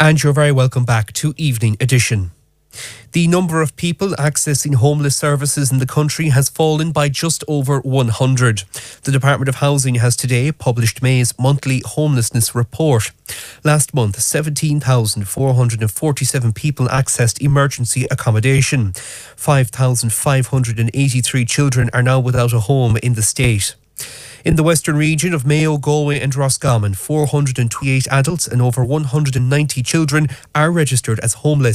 And you're very welcome back to Evening Edition. The number of people accessing homeless services in the country has fallen by just over 100. The Department of Housing has today published May's monthly homelessness report. Last month, 17,447 people accessed emergency accommodation. 5,583 children are now without a home in the state. In the western region of Mayo, Galway and Roscommon, 428 adults and over 190 children are registered as homeless.